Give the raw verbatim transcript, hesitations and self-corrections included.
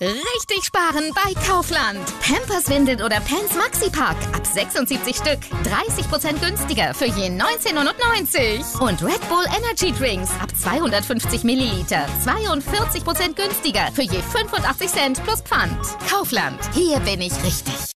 Richtig sparen bei Kaufland. Pampers, Windeln oder Pants Maxipack ab sechsundsiebzig Stück. dreißig Prozent günstiger für je neunzehn neunundneunzig. Und Red Bull Energy Drinks ab zweihundertfünfzig Milliliter. zweiundvierzig Prozent günstiger für je fünfundachtzig Cent plus Pfand. Kaufland. Hier bin ich richtig.